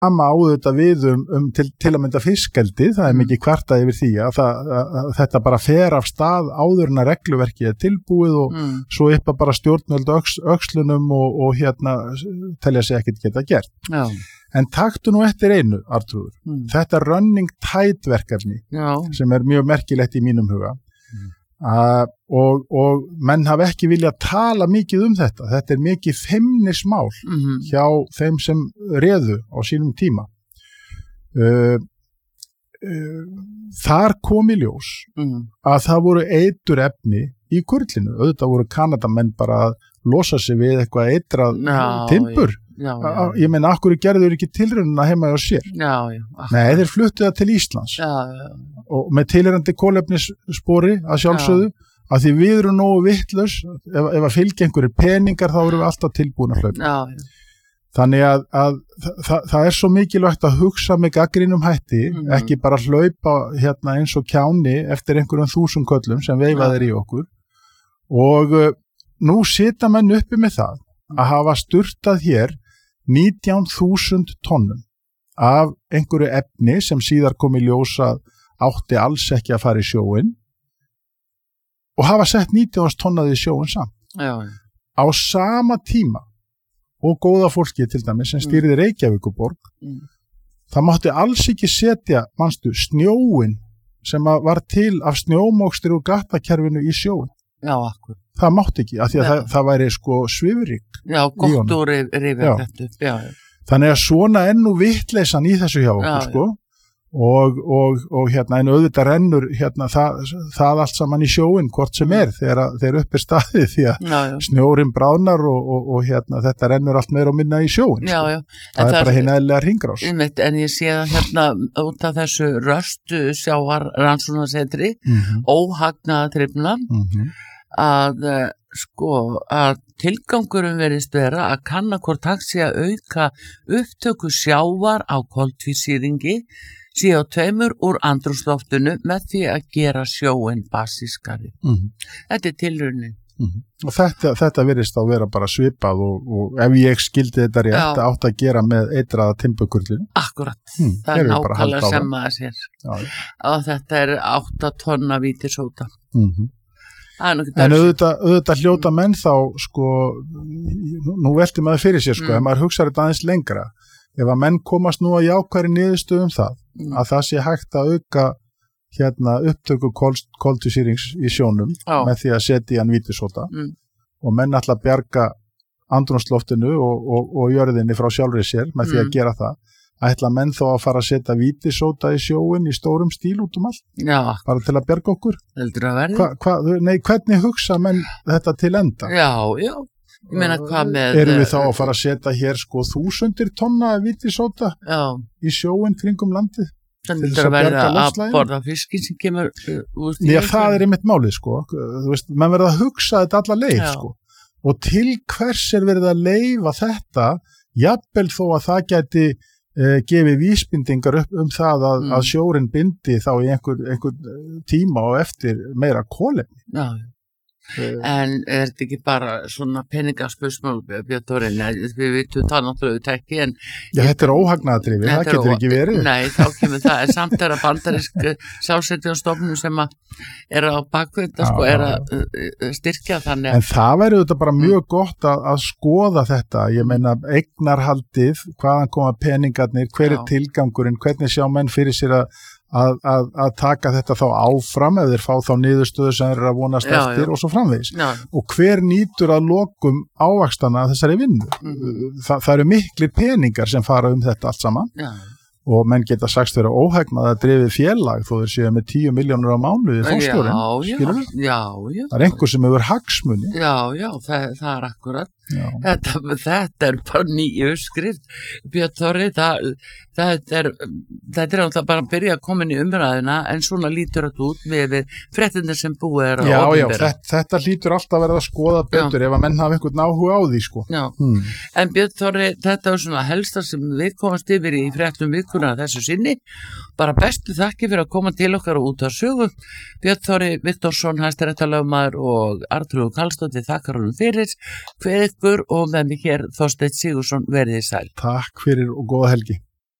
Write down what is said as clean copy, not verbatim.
sama áður við til að mynda fiskeldi, það mikið kvartað yfir því að þetta bara fer af stað áður en að regluverkið tilbúið og svo upp að bara stjórnvöld öxlunum og telja sig ekkert geta gert. Já. En taktu nú eftir einu, Arnþrúður, þetta running tide verkefni sem mjög merkilegt í mínum huga og menn hafa ekki viljað tala mikið þetta mikið feimnismál hjá þeim sem réðu á sínum tíma. Þar kom í ljós að það voru eiturefni í kurlinu, auðvitað voru Kanadamenn bara að losa sig við eitthvað eitrað timbur. Ég meina, af hverju gerður ekki tilraunina heima hjá sér? Nei, þeir fluttu það til Íslands og með tilheyrandi kolefnisspori að sjálfsögðu, að því við erum nógu vitlaus, ef að fylgja einhverjir peningar þá erum við alltaf tilbúin að hlaupa. Þannig að það svo mikilvægt að hugsa með gagnrýnum hætti, ekki bara hlaupa eins og kjáni eftir einhverjum 1000 köllum sem veifaðir í okkur og nú sita menn uppi með það að hafa sturtað hér 19.000 tonnum af einhverju efni sem síðar kom í ljós að átti alls ekki að fara í sjóinn og hafa sett 19.000 tonnað í sjóinn samt. Á sama tíma og góða fólki til dæmis sem stýrði Reykjavíkurborg, það mátti alls ekki setja, snjóinn sem var til af snjómokstri og gattakerfinu í sjóinn. Akkur. Það mátti ekki, af því að það væri svifryk. Gott úr rifið þetta. Þannig að svona nú vitleysan í þessu hjá okkur, og en auðvitað rennur það allt saman í sjóinn, hvort sem þegar upp staðið, því að snjórinn bráðnar og þetta rennur allt meira og minna í sjóinn. Það bara hinn eðlilega hringrás. En ég sé það út af þessu röstu sjávar rannsóknarsetri, óhagnaða trifna, að tilgangurum verðist vera að kanna hvort hægt sé að auka upptöku sjávar á koltvísýringi CO2 úr andrúmsloftinu með því að gera sjóinn basískari. Þetta tilraunin. Og þetta virðist þá vera bara svipað og ef ég skildi þetta rétt átt að gera með eitraða timburkurlinu. Akkurat, það nákvæmlega sem maður sér. Og þetta 8 tonna vítisóta. En auðvitað hljóta menn þá nú velti maður fyrir sér ef maður hugsar þetta aðeins lengra, ef að menn komast nú að jákvæðri niðurstöðum að það sé hægt að auka upptöku koltvísýrings í sjónum með því að setja í hann vítisóta og menn ætla að bjarga andrúmsloftinu og jörðinni frá sjálfri sér með því að gera það. Ætla menn þá að fara að setja vítisóta í sjóinn í stórum stíl út allt? Bara til að bjarga okkur? Heldur að verði? Hvernig hugsa menn þetta til enda? Ég meina hvað með... Erum við þá að fara að setja hér 1000 tonna vítisóta í sjóinn kringum landið? Heldur að verða að borða fiskin sem kemur úr því? Það einmitt málið, Þú veist, menn verða að hugsa þetta alla leið, Og til hvers verið að leyfa þetta, jafnvel þó að það gæti gefið vísbendingar upp það að sjórinn bindi þá í einhver tíma og eftir meira kolefni. En þetta ekki bara svona peningaspursmál, Björn Þórir? Við vitum það náttúrulega ekki, en... Þetta óhagnaðadrifið, það getur ekki verið. Nei, þá kemur það, en samt að bandarísk sjálfsætjarstofnun sem á bakvið þetta, að styrkja þannig að... En það væri þetta bara mjög gott að skoða þetta, ég meina eignarhaldið, hvaðan koma peningarnir, hver tilgangurinn, hvernig sjá menn fyrir sér að taka þetta þá áfram ef þeir fá þá niðurstöðu sem þeir að vonast eftir og svo framvegis. Og hver nýtur að lokum ávaxtana þessari vinnu? Það eru miklir peningar sem fara þetta allt saman og menn geta sagst vera óhegnað að drifið félag þó þeir séu með 10 milljónir á mánuði fórstjórinn, skilur við? Það einhver sem hefur hagsmuni. Það akkurat. Þetta bara nýju skrift, Björn Þórir, þetta náttúrulega bara að byrja að koma inn í umræðina, en svona lítur þetta út við fréttinnar sem búið að opinbera. Þetta lítur alltaf að verða að skoða betur ef að menn hafa einhvern áhuga á því, En Björn Þórir, þetta svona helsta sem við komast yfir í fréttum vikuna þessu sinni, bara bestu þakki fyrir að koma til okkar og út að sögu. Björn Þórir Viktorsson, hæstaréttarlögmaður og Arnþrúður Karlsdóttir þakkar honum fyrir, hver ykkur og með mig hér Þorsteinn Sigurðsson, verið sæl. Takk fyrir og góða helgi.